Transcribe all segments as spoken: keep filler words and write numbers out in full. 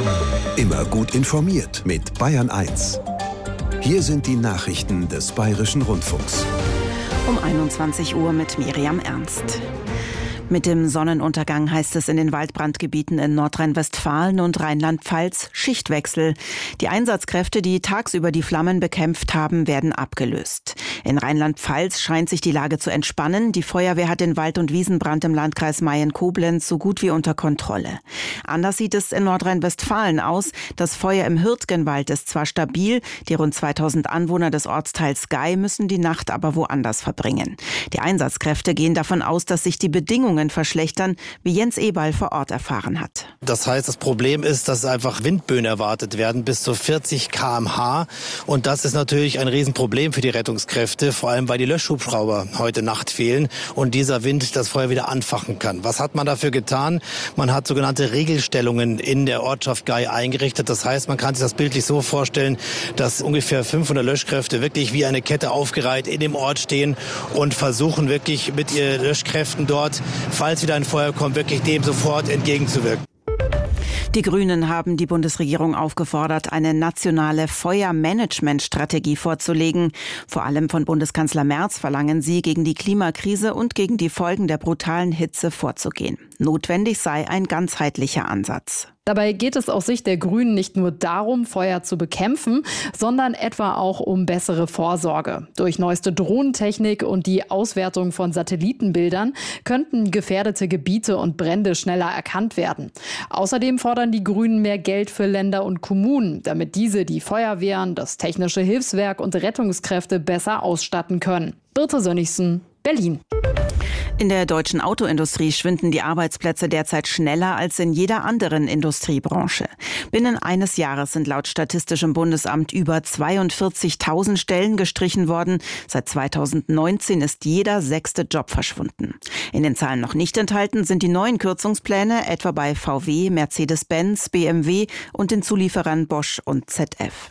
Immer gut informiert mit Bayern eins. Hier sind die Nachrichten des Bayerischen Rundfunks. Um einundzwanzig Uhr mit Miriam Ernst. Mit dem Sonnenuntergang heißt es in den Waldbrandgebieten in Nordrhein-Westfalen und Rheinland-Pfalz Schichtwechsel. Die Einsatzkräfte, die tagsüber die Flammen bekämpft haben, werden abgelöst. In Rheinland-Pfalz scheint sich die Lage zu entspannen. Die Feuerwehr hat den Wald- und Wiesenbrand im Landkreis Mayen-Koblenz so gut wie unter Kontrolle. Anders sieht es in Nordrhein-Westfalen aus. Das Feuer im Hürtgenwald ist zwar stabil, die rund zweitausend Anwohner des Ortsteils Gei müssen die Nacht aber woanders verbringen. Die Einsatzkräfte gehen davon aus, dass sich die Bedingungen verschlechtern, wie Jens Eberl vor Ort erfahren hat. Das heißt, das Problem ist, dass einfach Windböen erwartet werden bis zu vierzig Kilometer pro Stunde. Und das ist natürlich ein Riesenproblem für die Rettungskräfte, vor allem weil die Löschhubschrauber heute Nacht fehlen und dieser Wind das Feuer wieder anfachen kann. Was hat man dafür getan? Man hat sogenannte Regelstellungen in der Ortschaft Gei eingerichtet. Das heißt, man kann sich das bildlich so vorstellen, dass ungefähr fünfhundert Löschkräfte wirklich wie eine Kette aufgereiht in dem Ort stehen und versuchen wirklich mit ihren Löschkräften dort, falls wieder ein Feuer kommt, wirklich dem sofort entgegenzuwirken. Die Grünen haben die Bundesregierung aufgefordert, eine nationale Feuermanagementstrategie vorzulegen. Vor allem von Bundeskanzler Merz verlangen sie, gegen die Klimakrise und gegen die Folgen der brutalen Hitze vorzugehen. Notwendig sei ein ganzheitlicher Ansatz. Dabei geht es aus Sicht der Grünen nicht nur darum, Feuer zu bekämpfen, sondern etwa auch um bessere Vorsorge. Durch neueste Drohnentechnik und die Auswertung von Satellitenbildern könnten gefährdete Gebiete und Brände schneller erkannt werden. Außerdem fordern die Grünen mehr Geld für Länder und Kommunen, damit diese die Feuerwehren, das Technische Hilfswerk und Rettungskräfte besser ausstatten können. Birte Sönnigsen, Berlin. In der deutschen Autoindustrie schwinden die Arbeitsplätze derzeit schneller als in jeder anderen Industriebranche. Binnen eines Jahres sind laut Statistischem Bundesamt über zweiundvierzigtausend Stellen gestrichen worden. Seit zweitausendneunzehn ist jeder sechste Job verschwunden. In den Zahlen noch nicht enthalten sind die neuen Kürzungspläne, etwa bei V W, Mercedes-Benz, B M W und den Zulieferern Bosch und Z F.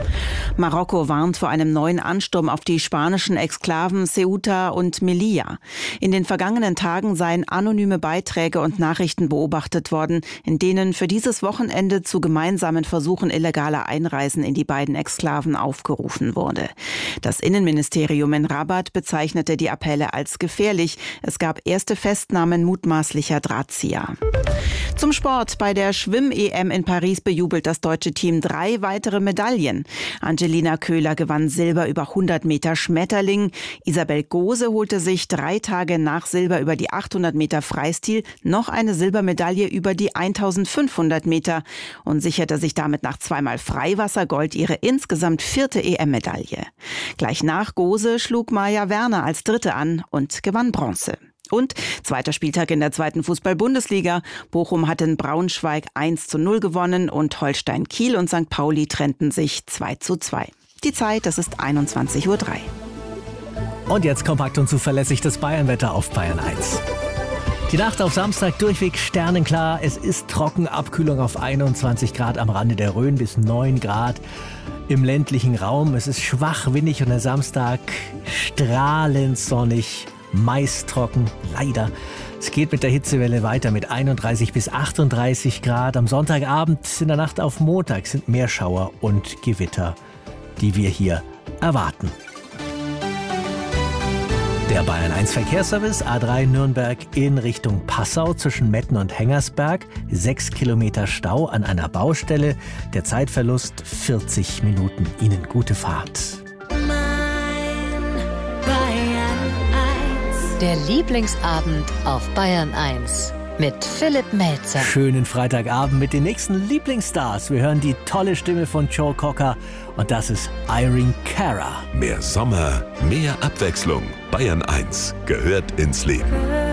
Marokko warnt vor einem neuen Ansturm auf die spanischen Exklaven Ceuta und Melilla. In den vergangenen Tagen seien anonyme Beiträge und Nachrichten beobachtet worden, in denen für dieses Wochenende zu gemeinsamen Versuchen illegaler Einreisen in die beiden Exklaven aufgerufen wurde. Das Innenministerium in Rabat bezeichnete die Appelle als gefährlich. Es gab erste Festnahmen mutmaßlicher Drahtzieher. Zum Sport. Bei der Schwimm-E M in Paris bejubelt das deutsche Team drei weitere Medaillen. Angelina Köhler gewann Silber über hundert Meter Schmetterling. Isabel Gose holte sich drei Tage nach Silber über die achthundert Meter Freistil noch eine Silbermedaille über die eintausendfünfhundert Meter und sicherte sich damit nach zweimal Freiwassergold ihre insgesamt vierte E M-Medaille. Gleich nach Gose schlug Maja Werner als Dritte an und gewann Bronze. Und zweiter Spieltag in der zweiten Fußball-Bundesliga. Bochum hat in Braunschweig eins zu null gewonnen und Holstein Kiel und Sankt Pauli trennten sich zwei zu zwei. Die Zeit, das ist einundzwanzig Uhr drei. Und jetzt kompakt und zuverlässig das Bayernwetter auf Bayern eins. Die Nacht auf Samstag durchweg sternenklar. Es ist trocken, Abkühlung auf einundzwanzig Grad am Rande der Rhön bis neun Grad im ländlichen Raum. Es ist schwach windig und der Samstag strahlend sonnig. Meist trocken, leider. Es geht mit der Hitzewelle weiter mit einunddreißig bis achtunddreißig Grad. Am Sonntagabend in der Nacht auf Montag sind Meerschauer und Gewitter, die wir hier erwarten. Der Bayern eins Verkehrsservice A drei Nürnberg in Richtung Passau zwischen Metten und Hengersberg. Sechs Kilometer Stau an einer Baustelle. Der Zeitverlust vierzig Minuten. Ihnen gute Fahrt. Der Lieblingsabend auf Bayern eins mit Philipp Melzer. Schönen Freitagabend mit den nächsten Lieblingsstars. Wir hören die tolle Stimme von Joe Cocker und das ist Irene Cara. Mehr Sommer, mehr Abwechslung. Bayern eins gehört ins Leben.